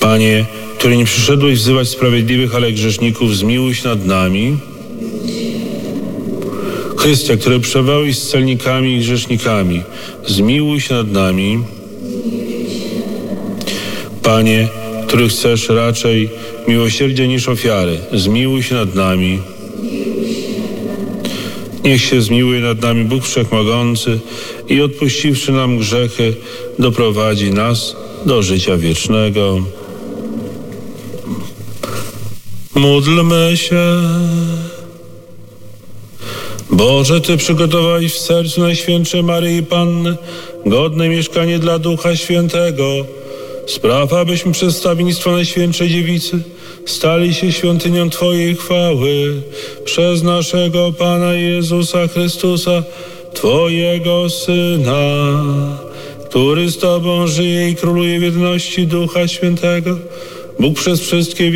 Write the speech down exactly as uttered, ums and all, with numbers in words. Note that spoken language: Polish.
Panie, który nie przyszedłeś wzywać sprawiedliwych, ale grzeszników, zmiłuj się nad nami. Chrystia, który przebywałeś z celnikami i grzesznikami, zmiłuj się nad nami. Panie, który chcesz raczej miłosierdzia niż ofiary, zmiłuj się nad nami. Niech się zmiłuje nad nami Bóg Wszechmogący i odpuściwszy nam grzechy, doprowadzi nas do życia wiecznego. Módlmy się. Boże, Ty przygotowałeś w sercu Najświętszej Maryi Panny godne mieszkanie dla Ducha Świętego. Spraw, abyśmy przez stawiennictwo Najświętszej Dziewicy stali się świątynią Twojej chwały przez naszego Pana Jezusa Chrystusa, Twojego Syna, który z Tobą żyje i króluje w jedności Ducha Świętego, Bóg przez wszystkie